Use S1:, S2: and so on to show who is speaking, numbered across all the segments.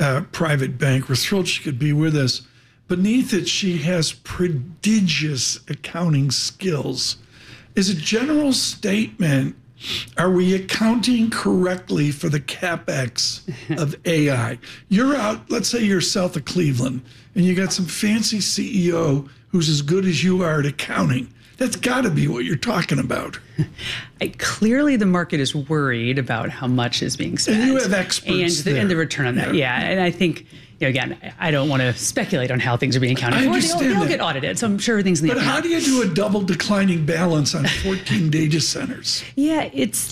S1: private bank. We're thrilled she could be with us. Beneath it, she has prodigious accounting skills. As a general statement, are we accounting correctly for the CapEx of AI? You're out, let's say you're south of Cleveland, and you got some fancy CEO who's as good as you are at accounting. That's got to be what you're talking about.
S2: Clearly, the market is worried about how much is being spent.
S1: And you have experts
S2: and the return on that. Yeah, and I think, again, I don't want to speculate on how things are being accounted for. They'll get audited, so I'm sure everything's in the
S1: But how do you do a double declining balance on 14 data centers?
S2: Yeah, it's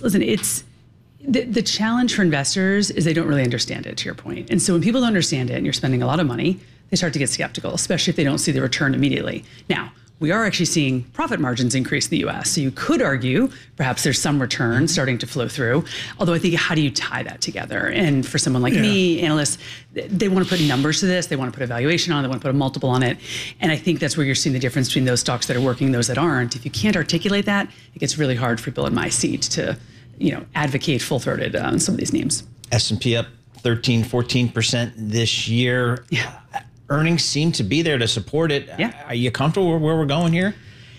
S2: the challenge for investors is they don't really understand it, to your point. And so when people don't understand it and you're spending a lot of money, they start to get skeptical, especially if they don't see the return immediately. Now, we are actually seeing profit margins increase in the US. So you could argue perhaps there's some return starting to flow through. Although I think, how do you tie that together? And for someone like me, analysts, they want to put numbers to this. They want to put a valuation on it. They want to put a multiple on it. And I think that's where you're seeing the difference between those stocks that are working and those that aren't. If you can't articulate that, it gets really hard for people in my seat to, advocate full-throated on some of these names.
S3: S&P up 13, 14% this year.
S2: Yeah.
S3: Earnings seem to be there to support it.
S2: Yeah.
S3: Are you comfortable where we're going here?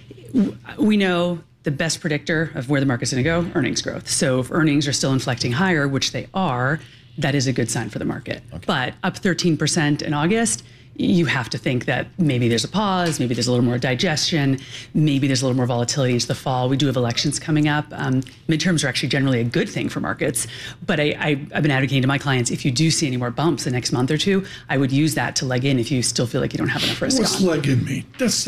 S2: We know the best predictor of where the market's going to go, earnings growth. So if earnings are still inflecting higher, which they are, that is a good sign for the market. Okay. But up 13% in August, you have to think that maybe there's a pause, maybe there's a little more digestion, maybe there's a little more volatility into the fall. We do have elections coming up. Midterms are actually generally a good thing for markets. But I've been advocating to my clients, if you do see any more bumps the next month or two, I would use that to leg in if you still feel like you don't have enough risk on.
S1: What's leg in mean? That's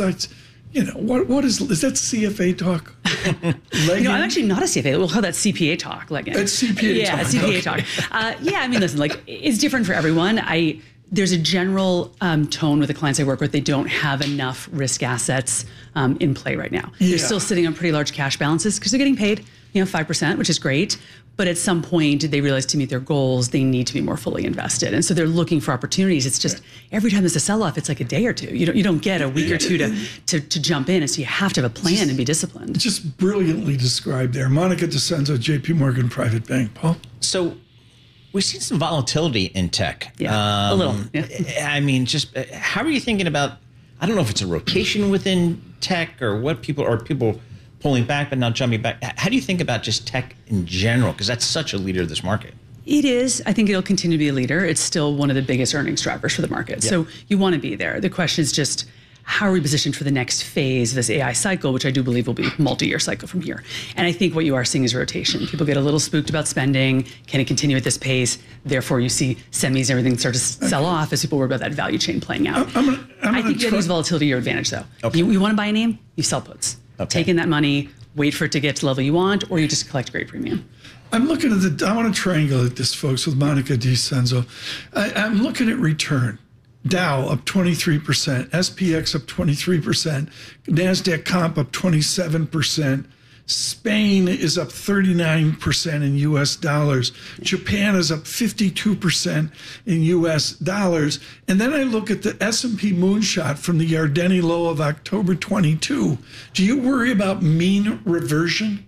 S1: what is that CFA talk?
S2: I'm actually not a CFA. We'll call that CPA talk. Leg in.
S1: It's CPA talk.
S2: Yeah, CPA talk. Listen, it's different for everyone. There's a general tone with the clients I work with. They don't have enough risk assets in play right now.
S1: Yeah.
S2: They're still sitting on pretty large cash balances because they're getting paid, 5%, which is great. But at some point, they realize to meet their goals, they need to be more fully invested. And so they're looking for opportunities. It's just every time there's a sell-off, it's like a day or two. You don't get a week or two to jump in. And so you have to have a plan and be disciplined.
S1: Just brilliantly described there. Monica DeCenzo, JP Morgan Private Bank. Paul?
S3: So we've seen some volatility in tech.
S2: Yeah, a little. Yeah.
S3: I mean, just how are you thinking about, I don't know if it's a rotation within tech or what people pulling back but now jumping back. How do you think about just tech in general? Because that's such a leader of this market.
S2: It is. I think it'll continue to be a leader. It's still one of the biggest earnings drivers for the market. Yep. So you want to be there. The question is just, how are we positioned for the next phase of this AI cycle, which I do believe will be a multi-year cycle from here. And I think what you are seeing is rotation. People get a little spooked about spending. Can it continue at this pace? Therefore, you see semis and everything start to sell off as people worry about that value chain playing out. I think you use volatility to your advantage, though. Okay. You want to buy a name? You sell puts. Okay. Take in that money, wait for it to get to the level you want, or you just collect great premium.
S1: I'm looking at I want to triangulate this, folks, with Monica DeCenzo. I'm looking at return. Dow up 23%, SPX up 23%, NASDAQ comp up 27%, Spain is up 39% in US dollars, Japan is up 52% in US dollars, and then I look at the S&P moonshot from the Yardeni low of October 22. Do you worry about mean reversion?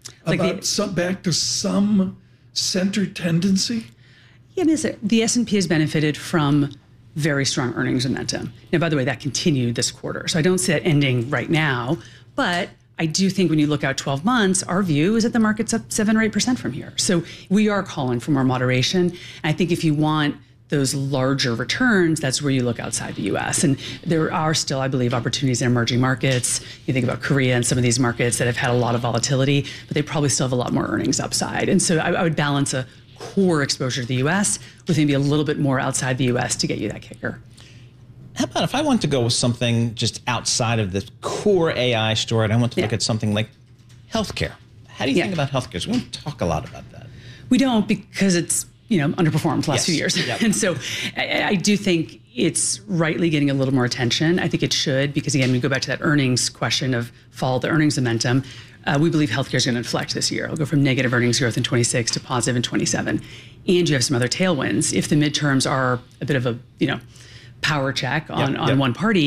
S1: Back to some center tendency?
S2: Yeah, the S&P has benefited from very strong earnings momentum. Now, by the way, that continued this quarter. So I don't see it ending right now, but I do think when you look out 12 months, our view is that the market's up 7 or 8% from here. So we are calling for more moderation. And I think if you want those larger returns, that's where you look outside the US. And there are still, I believe, opportunities in emerging markets. You think about Korea and some of these markets that have had a lot of volatility, but they probably still have a lot more earnings upside. And so I would balance a core exposure to the US with maybe a little bit more outside the US to get you that kicker.
S3: How about if I want to go with something just outside of the core AI story and I want to look at something like healthcare? How do you think about healthcare? So we don't talk a lot about that.
S2: We don't, because it's underperformed the last few years.
S3: Yep.
S2: And so I do think it's rightly getting a little more attention. I think it should, because again, we go back to that earnings question of follow the earnings momentum. We believe healthcare is going to inflect this year. It'll go from negative earnings growth in 26 to positive in 27. And you have some other tailwinds. If the midterms are a bit of a, power check on one party,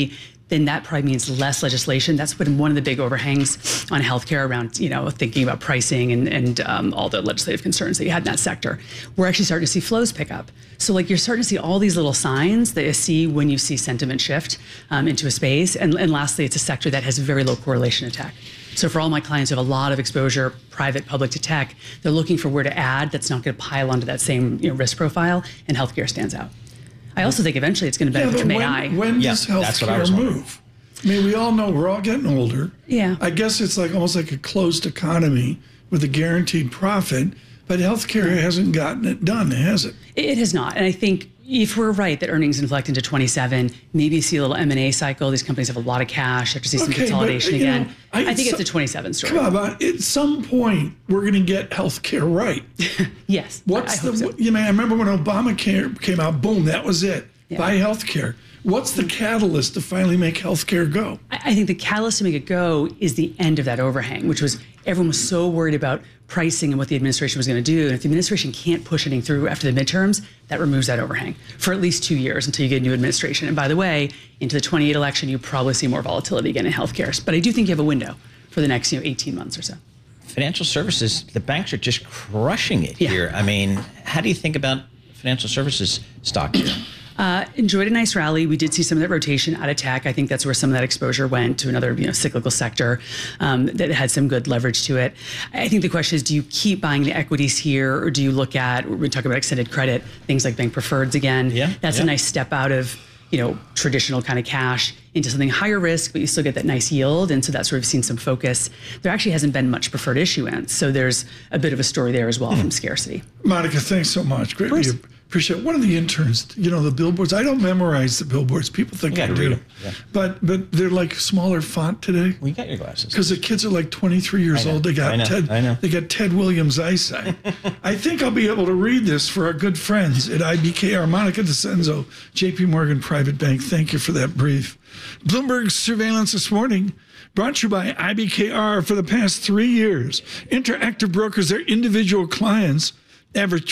S2: then that probably means less legislation. That's been one of the big overhangs on healthcare around, thinking about pricing and all the legislative concerns that you had in that sector. We're actually starting to see flows pick up. So you're starting to see all these little signs that you see when you see sentiment shift into a space. And lastly, it's a sector that has very low correlation to tech. So for all my clients who have a lot of exposure, private, public to tech, they're looking for where to add that's not going to pile onto that same risk profile, and healthcare stands out. I also think eventually it's going to benefit from AI.
S1: When does healthcare move? I mean, we all know we're all getting older.
S2: Yeah.
S1: I guess it's almost like a closed economy with a guaranteed profit, but healthcare hasn't gotten it done, has it? It
S2: has not. And I think if we're right that earnings inflect into 27, maybe you see a little M&A cycle. These companies have a lot of cash. Have to see some consolidation again. I think it's a 27 story.
S1: Come on, at some point, we're going to get healthcare right.
S2: Yes.
S1: What's I remember when Obamacare came out, boom, that was it. Yeah. Buy healthcare. What's the catalyst to finally make healthcare go?
S2: I think the catalyst to make it go is the end of that overhang, which was everyone was so worried about pricing and what the administration was going to do. And if the administration can't push anything through after the midterms, that removes that overhang for at least 2 years until you get a new administration. And by the way, into the 28 election, you probably see more volatility again in healthcare. But I do think you have a window for the next 18 months or so.
S3: Financial services, the banks are just crushing it here. I mean, how do you think about financial services stock here?
S2: Enjoyed a nice rally. We did see some of that rotation out of tech. I think that's where some of that exposure went to another cyclical sector that had some good leverage to it. I think the question is, do you keep buying the equities here, or do you look at, we're talking about extended credit, things like bank preferreds again? That's a nice step out of traditional kind of cash into something higher risk, but you still get that nice yield. And so that's where we've seen some focus. There actually hasn't been much preferred issuance. So there's a bit of a story there as well from scarcity.
S1: Monica, thanks so much. Greatly appreciate it. One of the interns, the billboards, I don't memorize the billboards. People think I do. Yeah. But they're like smaller font today.
S3: Well, you got your glasses.
S1: Because the kids are like 23 years old. They got They got Ted Williams' eyesight. I think I'll be able to read this for our good friends at IBKR. Monica DeCenzo, JP Morgan Private Bank. Thank you for that brief. Bloomberg surveillance this morning brought to you by IBKR. For the past 3 years, Interactive Brokers, their individual clients, average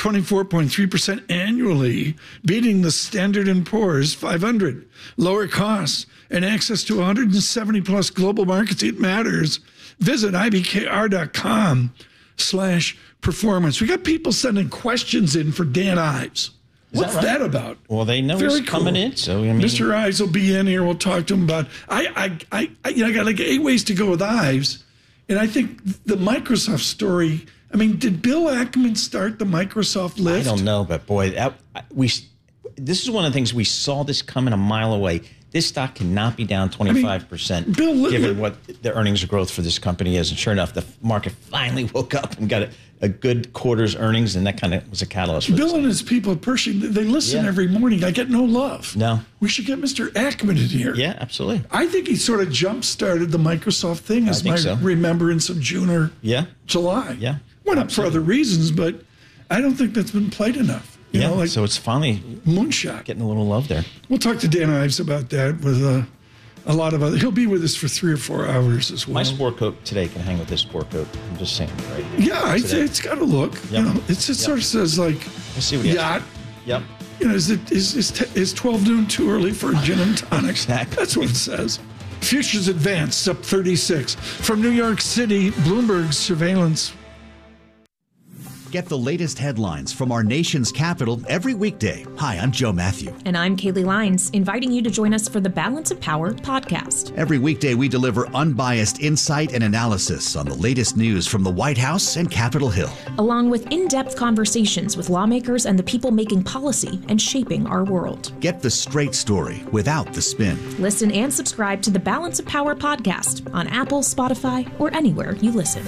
S1: 24.3% annually, beating the Standard & Poor's 500. Lower costs and access to 170 plus global markets. It matters. Visit ibkr.com/performance. We got people sending questions in for Dan Ives. What's that about?
S3: Well, they know he's coming in, so I mean,
S1: Mr. Ives will be in here. We'll talk to him about. I got like 8 ways to go with Ives, and I think the Microsoft story. I mean, did Bill Ackman start the Microsoft lift?
S3: I don't know, but boy, this is one of the things we saw this coming a mile away. This stock cannot be down 25%, given what the earnings growth for this company is. And sure enough, the market finally woke up and got a good quarter's earnings, and that kind of was a catalyst for
S1: Bill and his people at Pershing, they listen every morning. I get no love.
S3: No.
S1: We should get Mr. Ackman in here.
S3: Yeah, absolutely.
S1: I think he sort of jump-started the Microsoft thing, as my remembrance of June or July.
S3: Yeah.
S1: Went up for other reasons, but I don't think that's been played enough.
S3: So it's finally
S1: moonshot,
S3: getting a little love there.
S1: We'll talk to Dan Ives about that with a lot of other. He'll be with us for 3 or 4 hours as well.
S3: My sport coat today can hang with this sport coat. I'm just saying, right?
S1: Yeah, it's got a look. Yep. It sort of says like yacht.
S3: Yep.
S1: Is 12 noon too early for a gin and tonic?
S3: Exactly.
S1: That's what it says. Futures advanced up 36 from New York City. Bloomberg surveillance.
S4: Get the latest headlines from our nation's capital every weekday. Hi, I'm Joe Matthew.
S5: And I'm Kaylee Lines, inviting you to join us for the Balance of Power podcast.
S4: Every weekday, we deliver unbiased insight and analysis on the latest news from the White House and Capitol Hill,
S5: along with in-depth conversations with lawmakers and the people making policy and shaping our world.
S4: Get the straight story without the spin.
S5: Listen and subscribe to the Balance of Power podcast on Apple, Spotify, or anywhere you listen.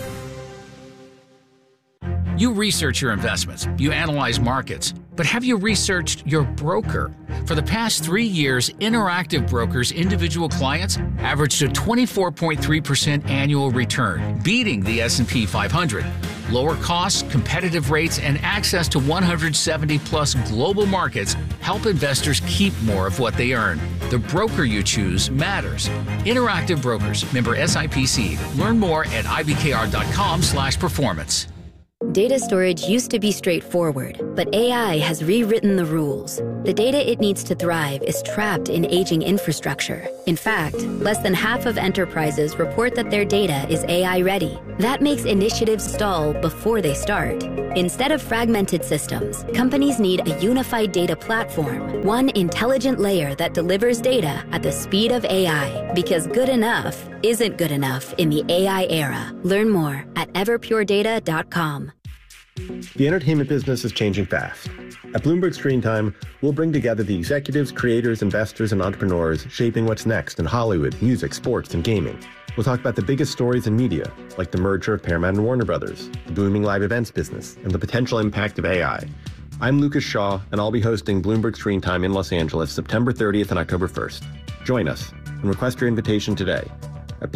S6: You research your investments, you analyze markets, but have you researched your broker? For the past 3 years, Interactive Brokers' individual clients averaged a 24.3% annual return, beating the S&P 500. Lower costs, competitive rates, and access to 170-plus global markets help investors keep more of what they earn. The broker you choose matters. Interactive Brokers, member SIPC. Learn more at ibkr.com/performance.
S7: Data storage used to be straightforward, but AI has rewritten the rules. The data it needs to thrive is trapped in aging infrastructure. In fact, less than half of enterprises report that their data is AI ready. That makes initiatives stall before they start. Instead of fragmented systems, companies need a unified data platform, one intelligent layer that delivers data at the speed of AI, because good enough isn't good enough in the AI era. Learn more at everpuredata.com.
S8: The entertainment business is changing fast. At Bloomberg Screen Time, we'll bring together the executives, creators, investors, and entrepreneurs shaping what's next in Hollywood, music, sports, and gaming. We'll talk about the biggest stories in media, like the merger of Paramount and Warner Brothers, the booming live events business, and the potential impact of AI. I'm Lucas Shaw, and I'll be hosting Bloomberg Screen Time in Los Angeles September 30th and October 1st. Join us and request your invitation today at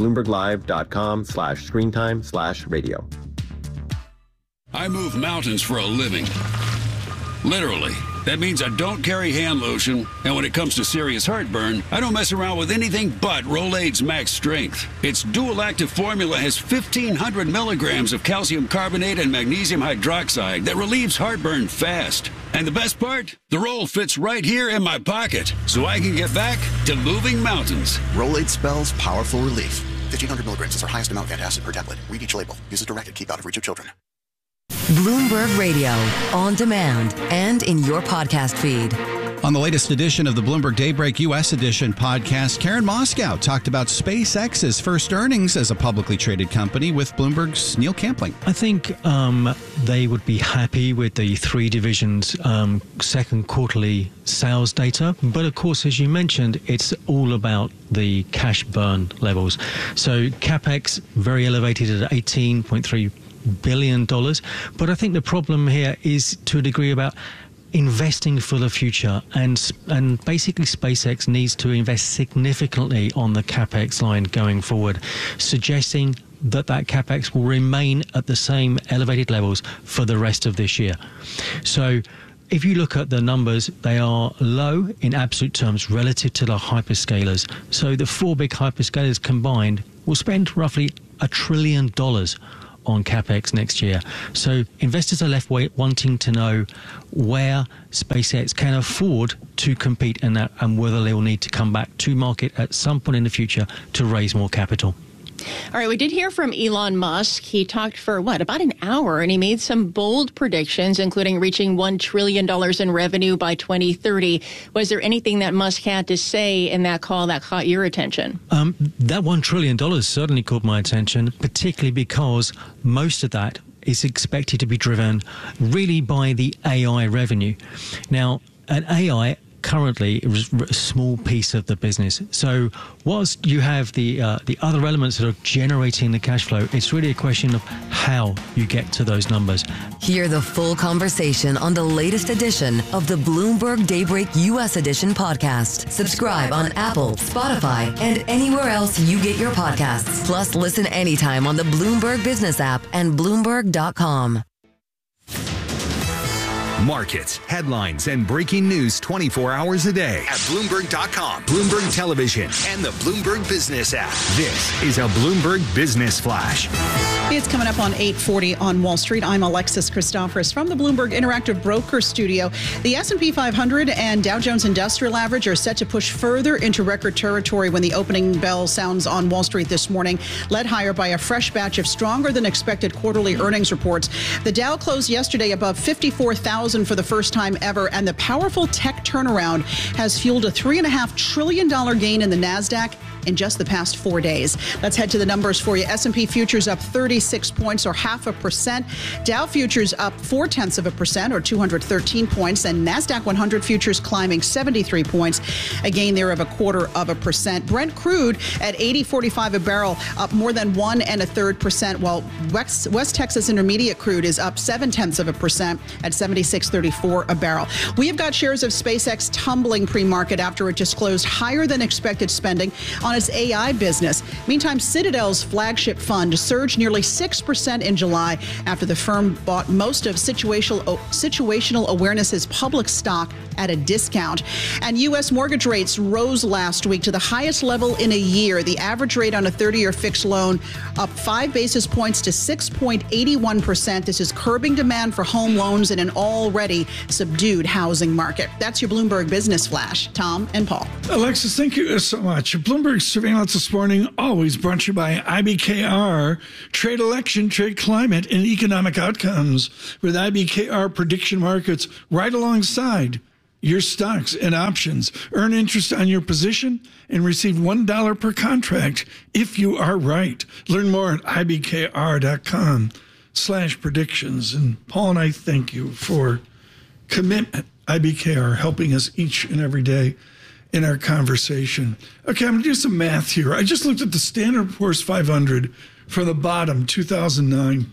S8: bloomberglive.com/screentime/radio.
S9: I move mountains for a living. Literally. That means I don't carry hand lotion, and when it comes to serious heartburn, I don't mess around with anything but Rolaids Max Strength. Its dual-active formula has 1,500 milligrams of calcium carbonate and magnesium hydroxide that relieves heartburn fast. And the best part? The roll fits right here in my pocket, so I can get back to moving mountains.
S10: Rolaids spells powerful relief. 1,500 milligrams is our highest amount of antacid per tablet. Read each label. Use as directed. Keep out of reach of children.
S11: Bloomberg Radio, on demand and in your podcast feed.
S12: On the latest edition of the Bloomberg Daybreak U.S. Edition podcast, Karen Moskow talked about SpaceX's first earnings as a publicly traded company with Bloomberg's Neil Campling.
S13: I think they would be happy with the three divisions' second quarterly sales data. But of course, as you mentioned, it's all about the cash burn levels. So CapEx very elevated at $18.3 billion. But I think the problem here is to a degree about investing for the future, and basically SpaceX needs to invest significantly on the CapEx line going forward, suggesting that CapEx will remain at the same elevated levels for the rest of this year. So if you look at the numbers, they are low in absolute terms relative to the hyperscalers. So the four big hyperscalers combined will spend roughly $1 trillion on CapEx next year. So investors are left wanting to know where SpaceX can afford to compete in that, and whether they will need to come back to market at some point in the future to raise more capital.
S14: All right, we did hear from Elon Musk. He talked for, about an hour, and he made some bold predictions, including reaching $1 trillion in revenue by 2030. Was there anything that Musk had to say in that call that caught your attention?
S13: That $1 trillion certainly caught my attention, particularly because most of that is expected to be driven really by the AI revenue. Now, an AI currently is a small piece of the business. So whilst you have the other elements that are generating the cash flow, it's really a question of how you get to those numbers.
S11: Hear the full conversation on the latest edition of the Bloomberg Daybreak U.S. Edition podcast. Subscribe on Apple, Spotify, and anywhere else you get your podcasts. Plus, listen anytime on the Bloomberg Business app and Bloomberg.com.
S15: Markets, headlines, and breaking news 24 hours a day at Bloomberg.com, Bloomberg Television, and the Bloomberg Business app. This is a Bloomberg Business Flash.
S16: It's coming up on 8:40 on Wall Street. I'm Alexis Christoforous from the Bloomberg Interactive Broker Studio. The S&P 500 and Dow Jones Industrial Average are set to push further into record territory when the opening bell sounds on Wall Street this morning, led higher by a fresh batch of stronger than expected quarterly earnings reports. The Dow closed yesterday above 54,000 for the first time ever, and the powerful tech turnaround has fueled a $3.5 trillion gain in the NASDAQ in just the past 4 days. Let's head to the numbers for you. S&P futures up 36 points or 0.5%. Dow futures up 0.4% or 213 points. And NASDAQ 100 futures climbing 73 points, a gain there of 0.25%. Brent crude at $80.45 a barrel, up more than 1.33%, while West Texas Intermediate crude is up 0.7% at $76. $66.34 a barrel. We have got shares of SpaceX tumbling pre-market after it disclosed higher than expected spending on its AI business. Meantime, Citadel's flagship fund surged nearly 6% in July after the firm bought most of Situational Awareness's public stock at a discount. And U.S. mortgage rates rose last week to the highest level in a year. The average rate on a 30-year fixed loan up 5 basis points to 6.81%. This is curbing demand for home loans in an already subdued housing market. That's your Bloomberg Business Flash. Tom and Paul.
S1: Alexis, thank you so much. Bloomberg Surveillance this morning, always brought to you by IBKR. Trade election, trade climate, and economic outcomes with IBKR prediction markets right alongside your stocks and options. Earn interest on your position and receive $1 per contract if you are right. Learn more at ibkr.com/predictions. And Paul and I thank you for commitment. IBKR helping us each and every day in our conversation. Okay, I'm going to do some math here. I just looked at the Standard & Poor's 500 from the bottom, 2009,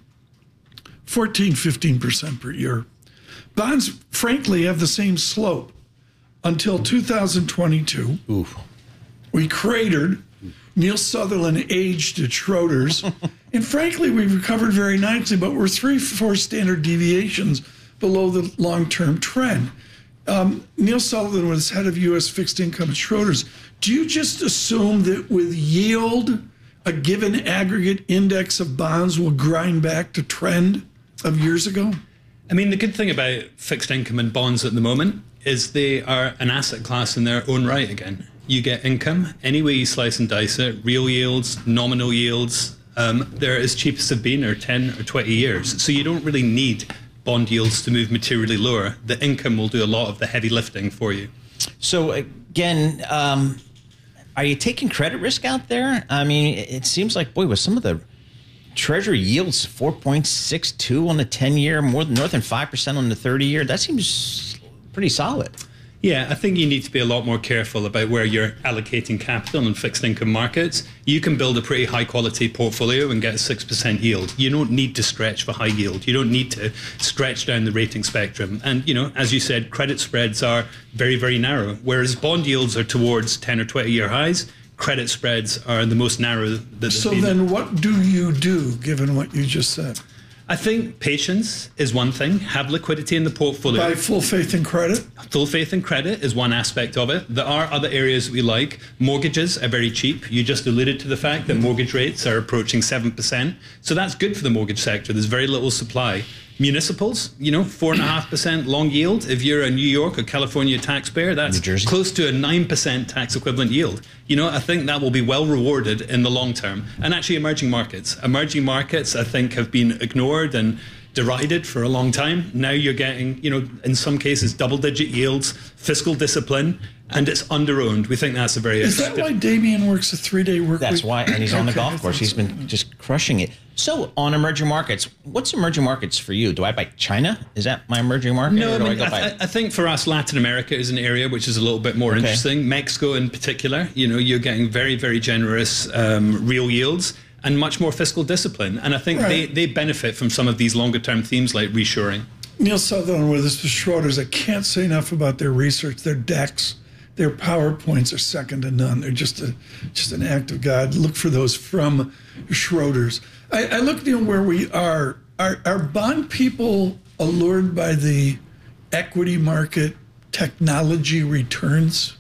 S1: 15% per year. Bonds, frankly, have the same slope until 2022.
S3: Ooh.
S1: We cratered. Neil Sutherland aged at Schroders. And frankly, we've recovered very nicely, but we're 3-4 standard deviations below the long-term trend. Neil Sutherland was head of U.S. fixed income at Schroders. Do you just assume that with yield, a given aggregate index of bonds will grind back to trend of years ago?
S17: I mean, the good thing about fixed income and bonds at the moment is they are an asset class in their own right again. You get income any way you slice and dice it, real yields, nominal yields. They're as cheap as they've been, or 10 or 20 years. So you don't really need bond yields to move materially lower. The income will do a lot of the heavy lifting for you.
S3: So again, are you taking credit risk out there? I mean, it seems like, boy, with some of the Treasury yields, 4.62 on the 10-year, north than 5% on the 30-year. That seems pretty solid.
S17: Yeah, I think you need to be a lot more careful about where you're allocating capital in fixed income markets. You can build a pretty high quality portfolio and get a 6% yield. You don't need to stretch for high yield. You don't need to stretch down the rating spectrum. And, you know, as you said, credit spreads are very, very narrow, whereas bond yields are towards 10 or 20-year highs. Credit spreads are the most narrow that they've
S1: So
S17: been.
S1: then what do you do, given what you just said?
S17: I think patience is one thing. Have liquidity in the portfolio.
S1: By full faith in credit?
S17: Full faith in credit is one aspect of it. There are other areas that we like. Mortgages are very cheap. You just alluded to the fact that mortgage rates are approaching 7%. So that's good for the mortgage sector. There's very little supply. Municipals, 4.5% long yield. If you're a New York or California taxpayer, that's close to a 9% tax equivalent yield. I think that will be well rewarded in the long term. And actually emerging markets. Emerging markets, I think, have been ignored and derided for a long time. Now you're getting, in some cases, double-digit yields, fiscal discipline, and it's under-owned. We think that's a very
S1: Is that why Damien works a 3-day work
S3: That's
S1: week?
S3: why, and he's on the golf course. He's been just crushing it. So on emerging markets, what's emerging markets for you? Do I buy China? Is that my emerging market?
S17: No,
S3: or do
S17: I mean,
S3: go buy
S17: I think for us, Latin America is an area which is a little bit more interesting. Mexico in particular, you're getting very, very generous real yields and much more fiscal discipline. And I think they benefit from some of these longer term themes like reshoring.
S1: Neil Sutherland with us with Schroders. I can't say enough about their research, their decks. Their PowerPoints are second to none. They're just an act of God. Look for those from Schroders. I look, where we are. Are bond people allured by the equity market technology returns?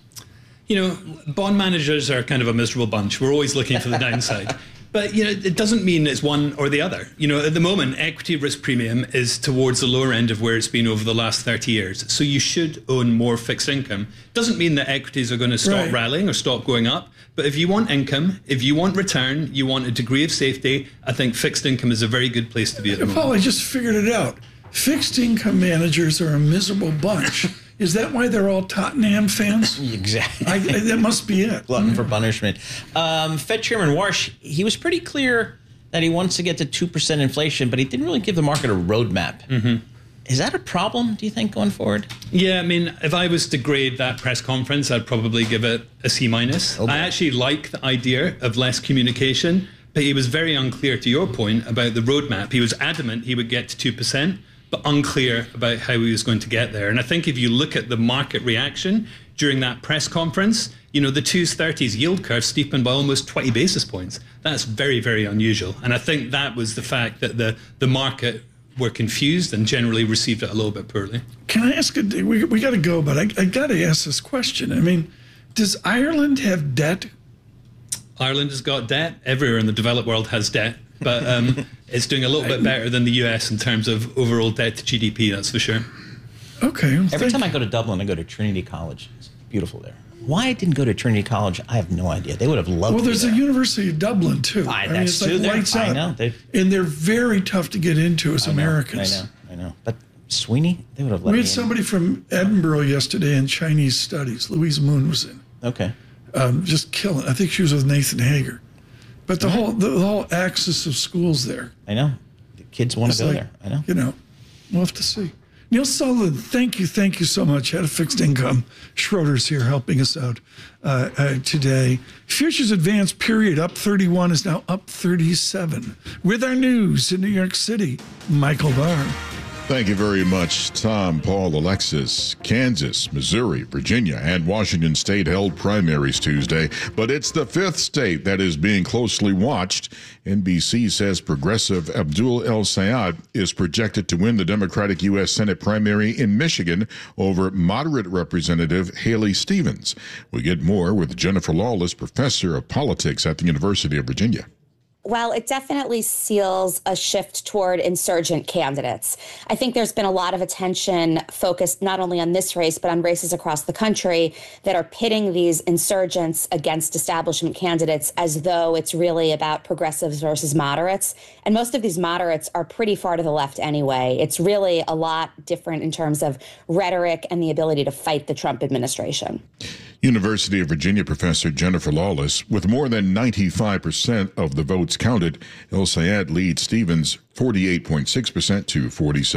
S17: Bond managers are kind of a miserable bunch. We're always looking for the downside. But, it doesn't mean it's one or the other. At the moment, equity risk premium is towards the lower end of where it's been over the last 30 years. So you should own more fixed income. Doesn't mean that equities are going to stop rallying or stop going up. But if you want income, if you want return, you want a degree of safety, I think fixed income is a very good place to be at the moment.
S1: Paul, I just figured it out. Fixed income managers are a miserable bunch. Is that why they're all Tottenham fans?
S3: Exactly.
S1: That must be it.
S3: Glutton for punishment. Fed Chairman Warsh, he was pretty clear that he wants to get to 2% inflation, but he didn't really give the market a roadmap. Mm-hmm. Is that a problem, do you think, going forward?
S17: Yeah, I mean, if I was to grade that press conference, I'd probably give it a C-. I actually like the idea of less communication, but he was very unclear, to your point, about the roadmap. He was adamant he would get to 2%. but unclear about how he was going to get there. And I think if you look at the market reaction during that press conference, the 230s yield curve steepened by almost 20 basis points. That's very, very unusual. And I think that was the fact that the market were confused and generally received it a little bit poorly.
S1: Can I ask, we got to go, but I got to ask this question. I mean, does Ireland have debt?
S17: Ireland has got debt. Everywhere in the developed world has debt. But it's doing a little bit better than the US in terms of overall debt to GDP, that's for sure.
S1: Okay. Well,
S3: every time I go to Dublin, I go to Trinity College. It's beautiful there. Why I didn't go to Trinity College, I have no idea. They would have loved.
S1: Well, there's a University of Dublin too.
S3: That's true. I know.
S1: And they're very tough to get into as Americans.
S3: I know. But Sweeney, they would have let
S1: me
S3: in.
S1: We had somebody from Edinburgh yesterday in Chinese studies. Louise Moon was in.
S3: Okay.
S1: Just killing. I think she was with Nathan Hager. But the whole axis of schools there.
S3: I know. The kids want to go there. I know.
S1: We'll have to see. Neil Sullivan, thank you so much. Head of Fixed Income. Schroeder's here helping us out today. Futures Advance period up 31 is now up 37. With our news in New York City, Michael Barr.
S18: Thank you very much, Tom, Paul, Alexis. Kansas, Missouri, Virginia, and Washington State held primaries Tuesday, but it's the fifth state that is being closely watched. NBC says progressive Abdul El-Sayed is projected to win the Democratic U.S. Senate primary in Michigan over moderate Representative Haley Stevens. We get more with Jennifer Lawless, professor of politics at the University of Virginia.
S19: While it definitely seals a shift toward insurgent candidates, I think there's been a lot of attention focused not only on this race, but on races across the country that are pitting these insurgents against establishment candidates as though it's really about progressives versus moderates. And most of these moderates are pretty far to the left anyway. It's really a lot different in terms of rhetoric and the ability to fight the Trump administration.
S18: University of Virginia professor Jennifer Lawless, with more than 95% of the votes counted, El-Sayed leads Stevens 48.6% to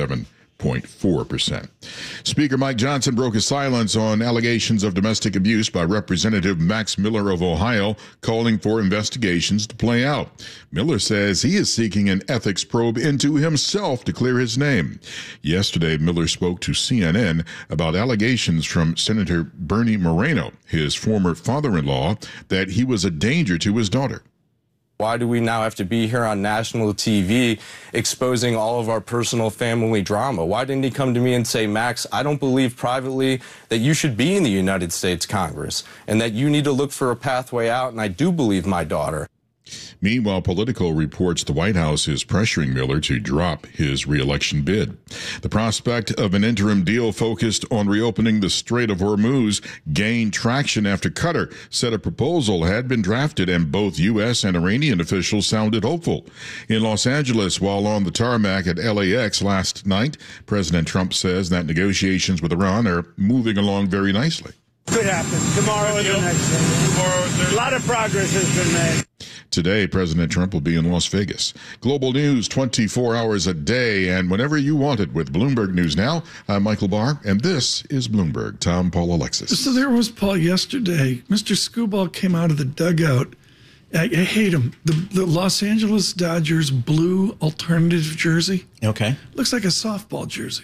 S18: 47.4%. Speaker Mike Johnson broke his silence on allegations of domestic abuse by Representative Max Miller of Ohio, calling for investigations to play out. Miller says he is seeking an ethics probe into himself to clear his name. Yesterday, Miller spoke to CNN about allegations from Senator Bernie Moreno, his former father-in-law, that he was a danger to his daughter.
S20: Why do we now have to be here on national TV exposing all of our personal family drama? Why didn't he come to me and say, Max, I don't believe privately that you should be in the United States Congress and that you need to look for a pathway out, and I do believe my daughter.
S18: Meanwhile, Politico reports the White House is pressuring Miller to drop his re-election bid. The prospect of an interim deal focused on reopening the Strait of Hormuz gained traction after Qatar said a proposal had been drafted and both U.S. and Iranian officials sounded hopeful. In Los Angeles, while on the tarmac at LAX last night, President Trump says that negotiations with Iran are moving along very nicely.
S21: Could happen. Tomorrow or the next day. A lot of progress has been made.
S18: Today, President Trump will be in Las Vegas. Global news 24 hours a day and whenever you want it with Bloomberg News Now. I'm Michael Barr, and this is Bloomberg. Tom, Paul, Alexis.
S1: So there was Paul yesterday. Mr. Skubal came out of the dugout. I hate him. The Los Angeles Dodgers blue alternative jersey.
S3: Okay.
S1: Looks like a softball jersey.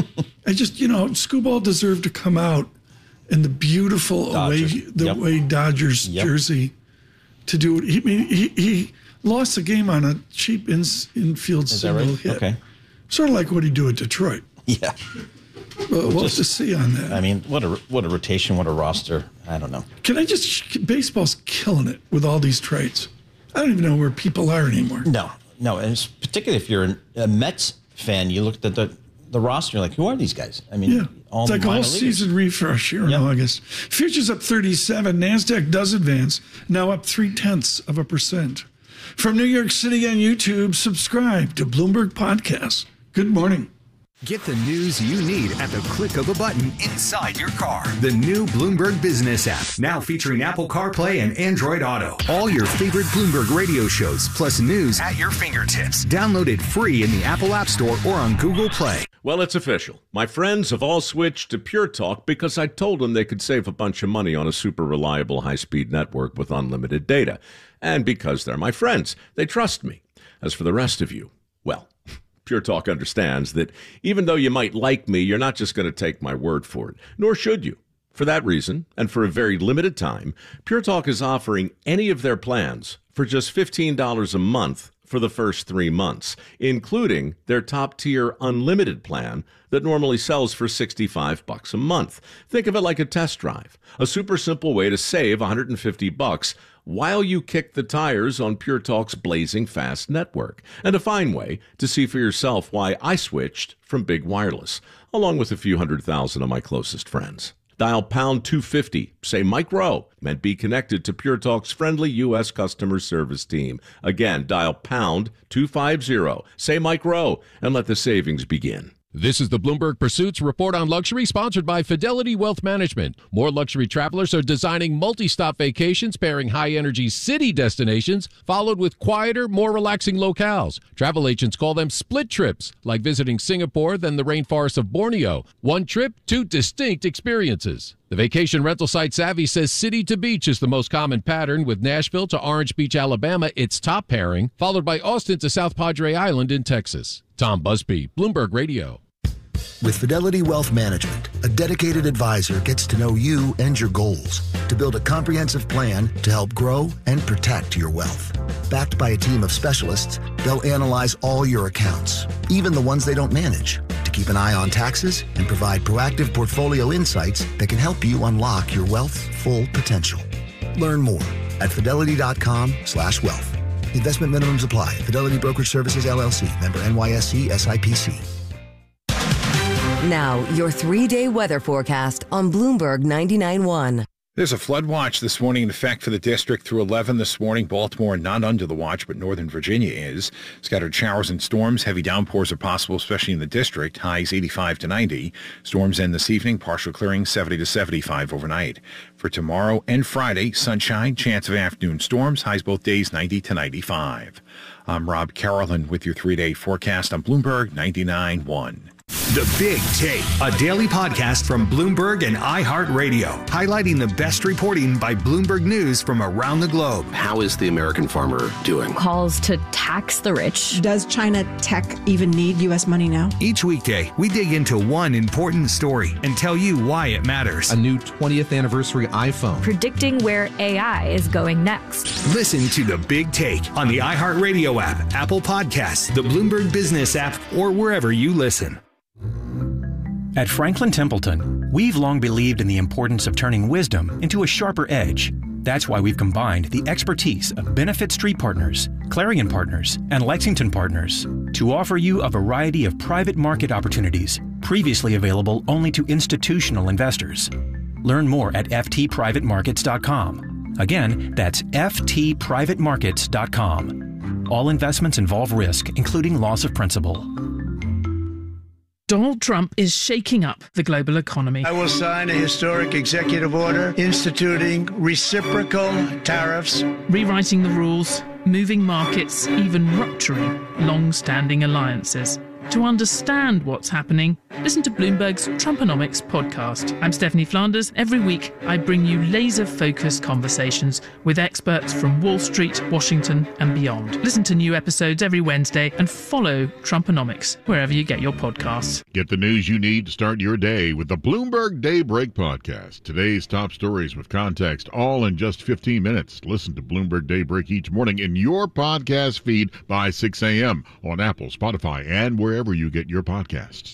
S1: Skubal deserved to come out in the beautiful away Dodgers jersey to do it. He lost the game on a cheap infield single hit. Okay. Sort of like what he do at Detroit.
S3: Yeah.
S1: We'll have to see on that.
S3: I mean, what a rotation, what a roster. I don't know.
S1: Baseball's killing it with all these trades. I don't even know where people are anymore.
S3: No. And it's particularly if you're a Mets fan, you looked at the roster, you're like, who are these guys? I mean, all
S1: it's like a whole
S3: leaguers.
S1: Season refresh here in August. Futures up 37. NASDAQ does advance, now up 0.3%. From New York City on YouTube, subscribe to Bloomberg Podcast. Good morning.
S15: Get the news you need at the click of a button inside your car. The new Bloomberg Business app, now featuring Apple CarPlay and Android Auto. All your favorite Bloomberg radio shows, plus news at your fingertips. Download it free in the Apple App Store or on Google Play.
S22: Well, it's official. My friends have all switched to Pure Talk because I told them they could save a bunch of money on a super reliable high-speed network with unlimited data. And because they're my friends, they trust me. As for the rest of you, well, Pure Talk understands that even though you might like me, you're not just going to take my word for it, nor should you. For that reason, and for a very limited time, Pure Talk is offering any of their plans for just $15 a month for the first 3 months, including their top-tier unlimited plan that normally sells for $65 a month. Think of it like a test drive, a super simple way to save $150 while you kick the tires on Pure Talk's blazing fast network, and a fine way to see for yourself why I switched from big wireless, along with a few 100,000 of my closest friends. Dial pound 250, say Mike Rowe, and be connected to Pure Talk's friendly U.S. customer service team. Again, dial pound 250, say Mike Rowe, and let the savings begin.
S2: This is the Bloomberg Pursuits Report on Luxury, sponsored by Fidelity Wealth Management. More luxury travelers are designing multi-stop vacations pairing high-energy city destinations, followed with quieter, more relaxing locales. Travel agents call them split trips, like visiting Singapore, then the rainforests of Borneo. One trip, two distinct experiences. The vacation rental site Savvy says city to beach is the most common pattern, with Nashville to Orange Beach, Alabama, its top pairing, followed by Austin to South Padre Island in Texas. Tom Busby, Bloomberg Radio.
S4: With Fidelity Wealth Management, a dedicated advisor gets to know you and your goals to build a comprehensive plan to help grow and protect your wealth. Backed by a team of specialists, they'll analyze all your accounts, even the ones they don't manage, to keep an eye on taxes and provide proactive portfolio insights that can help you unlock your wealth's full potential. Learn more at fidelity.com/wealth. Investment minimums apply. Fidelity Brokerage Services, LLC. Member NYSE SIPC.
S11: Now, your 3-day weather forecast on Bloomberg 99.1.
S23: There's a flood watch this morning in effect for the district through 11 this morning. Baltimore not under the watch, but Northern Virginia is. Scattered showers and storms. Heavy downpours are possible, especially in the district. Highs 85 to 90. Storms end this evening. Partial clearing 70 to 75 overnight. For tomorrow and Friday, sunshine, chance of afternoon storms. Highs both days 90 to 95. I'm Rob Carolyn with your 3-day forecast on Bloomberg 99.1.
S15: The Big Take, a daily podcast from Bloomberg and iHeartRadio, highlighting the best reporting by Bloomberg News from around the globe.
S24: How is the American farmer doing?
S25: Calls to tax the rich.
S26: Does China tech even need U.S. money now?
S15: Each weekday, we dig into one important story and tell you why it matters.
S27: A new 20th anniversary iPhone.
S25: Predicting where AI is going next.
S15: Listen to The Big Take on the iHeartRadio app, Apple Podcasts, the Bloomberg Business app, or wherever you listen.
S28: At Franklin Templeton, we've long believed in the importance of turning wisdom into a sharper edge. That's why we've combined the expertise of Benefit Street Partners, Clarion Partners, and Lexington Partners to offer you a variety of private market opportunities previously available only to institutional investors. Learn more at ftprivatemarkets.com. Again, that's ftprivatemarkets.com. All investments involve risk, including loss of principal.
S29: Donald Trump is shaking up the global economy.
S21: I will sign a historic executive order instituting reciprocal tariffs,
S29: rewriting the rules, moving markets, even rupturing long-standing alliances. To understand what's happening, listen to Bloomberg's Trumponomics podcast. I'm Stephanie Flanders. Every week, I bring you laser-focused conversations with experts from Wall Street, Washington, and beyond. Listen to new episodes every Wednesday and follow Trumponomics wherever you get your podcasts.
S18: Get the news you need to start your day with the Bloomberg Daybreak podcast. Today's top stories with context, all in just 15 minutes. Listen to Bloomberg Daybreak each morning in your podcast feed by 6 a.m. on Apple, Spotify, and wherever you get your podcasts.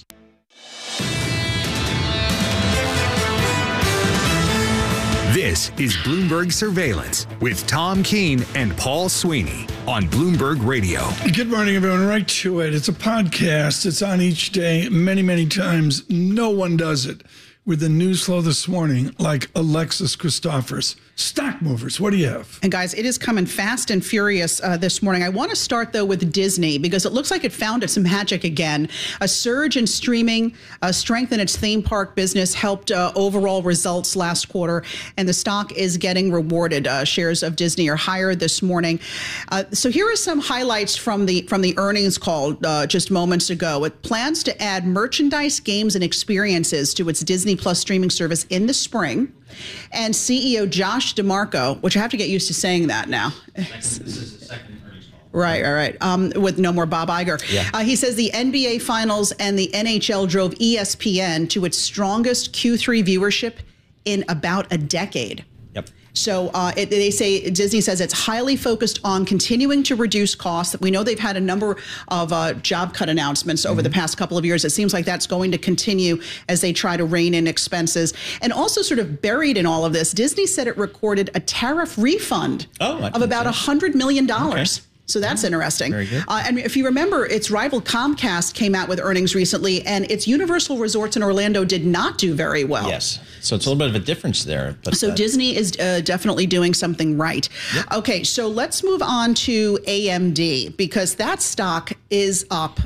S15: This is Bloomberg Surveillance with Tom Keene and Paul Sweeney on Bloomberg Radio.
S1: Good morning, everyone. Right to it. It's a podcast. It's on each day, many, many times. No one does it with the news flow this morning like Alexis Christoforous. Stock movers, what do you have?
S16: And guys, it is coming fast and furious this morning. I want to start, though, with Disney, because it looks like it found its magic again. A surge in streaming, strength in its theme park business helped overall results last quarter, and the stock is getting rewarded. Shares of Disney are higher this morning. So here are some highlights from the earnings call just moments ago. It plans to add merchandise, games, and experiences to its Disney Plus streaming service in the spring. And CEO Josh DeMarco, which I have to get used to saying that now.
S3: This is the second earnings call.
S16: Right. With no more Bob Iger.
S3: Yeah.
S16: He says the NBA Finals and the NHL drove ESPN to its strongest Q3 viewership in about a decade.
S3: Yep.
S16: So they say, Disney says it's highly focused on continuing to reduce costs. We know they've had a number of job cut announcements over the past couple of years. It seems like that's going to continue as they try to rein in expenses. And also sort of buried in all of this, Disney said it recorded a tariff refund of about $100 million. Okay. So that's interesting.
S3: Very good.
S16: And if you remember, its rival Comcast came out with earnings recently, and its Universal Resorts in Orlando did not do very well.
S3: Yes. So it's a little bit of a difference there. But
S16: so Disney is definitely doing something right.
S3: Yep.
S16: Okay, so let's move on to AMD, because that stock is up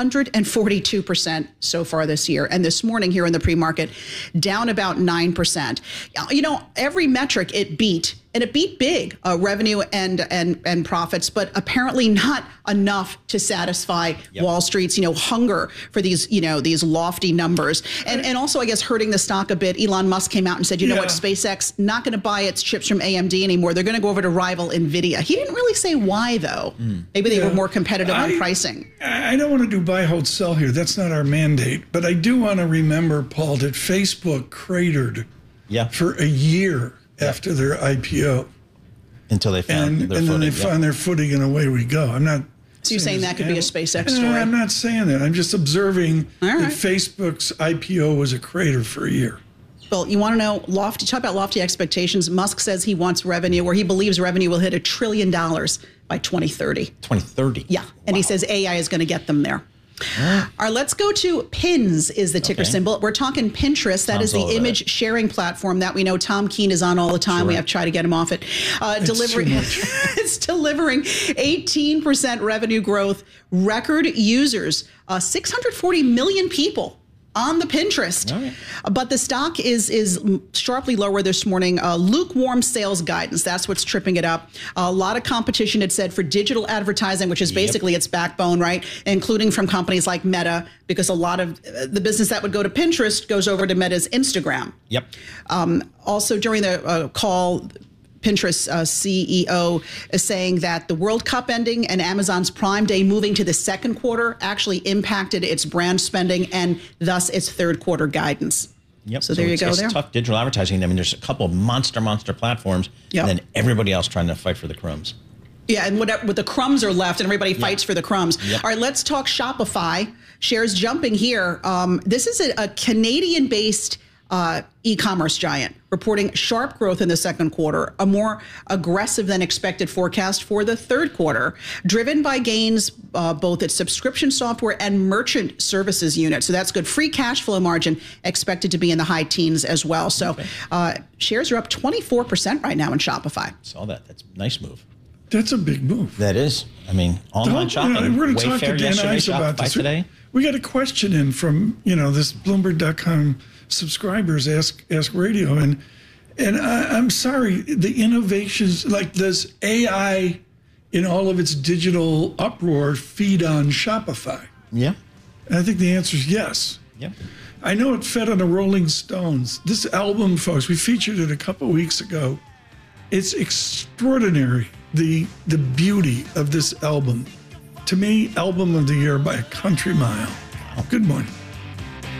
S16: 142% so far this year. And this morning here in the pre-market, down about 9%. You know, every metric it beat. And it beat big, revenue and profits, but apparently not enough to satisfy Wall Street's, hunger for these, these lofty numbers. And also, I guess, hurting the stock a bit. Elon Musk came out and said, you know what, SpaceX not going to buy its chips from AMD anymore. They're going to go over to rival NVIDIA. He didn't really say why, though. Maybe they were more competitive on pricing.
S1: I don't want to do buy, hold, sell here. That's not our mandate. But I do want to remember, Paul, that Facebook cratered for a year after their IPO.
S3: Until they found their footing.
S1: And then they found their footing, and away we go. I'm not.
S16: So you're saying that could be a SpaceX story?
S1: I'm not saying that. I'm just observing that Facebook's IPO was a crater for a year.
S16: Well, you want to know, talk about lofty expectations. Musk says he wants revenue, or he believes revenue will hit $1 trillion by 2030.
S3: 2030?
S16: Yeah. And he says AI is going to get them there. All right, let's go to PINS is the ticker symbol. We're talking Pinterest. That is the image sharing platform that we know Tom Keene is on all the time. We have to try to get him off it. It's delivering 18% revenue growth, record users, 640 million people on the Pinterest. But the stock is sharply lower this morning. Lukewarm sales guidance, that's what's tripping it up. A lot of competition, it said, for digital advertising, which is basically its backbone, right? Including from companies like Meta, because a lot of the business that would go to Pinterest goes over to Meta's Instagram. Also during the call, Pinterest CEO is saying that the World Cup ending and Amazon's Prime Day moving to the second quarter actually impacted its brand spending and thus its third quarter guidance. So there you go.
S3: It's tough digital advertising. I mean, there's a couple of monster platforms, and then everybody else trying to fight for the crumbs.
S16: Yeah, and with the crumbs are left, and everybody fights for the crumbs. All right, let's talk Shopify. Shares jumping here. This is a Canadian-based e-commerce giant reporting sharp growth in the second quarter, a more aggressive than expected forecast for the third quarter, driven by gains both at subscription software and merchant services unit. So that's good. Free cash flow margin expected to be in the high teens as well. So shares are up 24% right now in Shopify.
S3: Saw that. That's a nice move.
S1: That's a big move.
S3: That is. I mean, online shopping.
S1: We're going to talk to Dan Ice about this
S3: today.
S1: We got a question in from this Bloomberg.com subscribers ask radio, and I'm sorry, the innovations, like, does AI in all of its digital uproar feed on Shopify?
S3: Yeah.
S1: And I think the answer is yes.
S3: Yeah.
S1: I know it fed on the Rolling Stones. This album, folks, we featured it a couple weeks ago. It's extraordinary, the beauty of this album. To me, album of the year by a country mile. Good morning.